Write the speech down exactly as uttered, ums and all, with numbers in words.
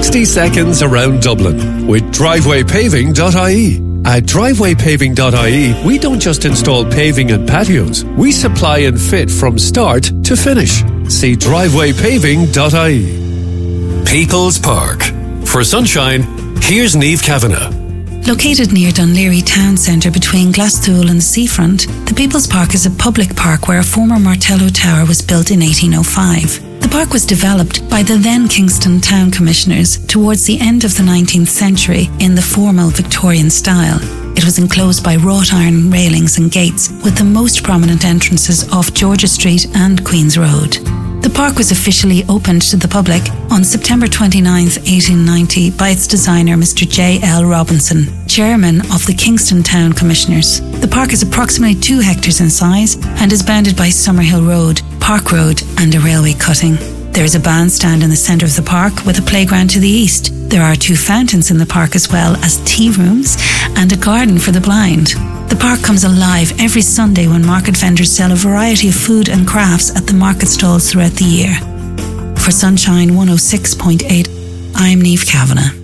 sixty seconds around Dublin with driveway paving dot I E. At driveway paving dot I E, we don't just install paving and patios. We supply and fit from start to finish. See driveway paving dot I E. People's Park. For sunshine, here's Niamh Kavanagh. Located near Dunleary Town Centre between Glasthule and the seafront, the People's Park is a public park where a former Martello Tower was built in eighteen oh five. The park was developed by the then Kingston Town Commissioners towards the end of the nineteenth century in the formal Victorian style. It was enclosed by wrought iron railings and gates, with the most prominent entrances off Georgia Street and Queen's Road. The park was officially opened to the public on September twenty-ninth, eighteen ninety by its designer Mister J L Robinson, chairman of the Kingston Town Commissioners. The park is approximately two hectares in size and is bounded by Summerhill Road, Park Road and a railway cutting. There is a bandstand in the centre of the park with a playground to the east. There are two fountains in the park as well as tea rooms and a garden for the blind. The park comes alive every Sunday when market vendors sell a variety of food and crafts at the market stalls throughout the year. For Sunshine one oh six point eight, I'm Niamh Kavanagh.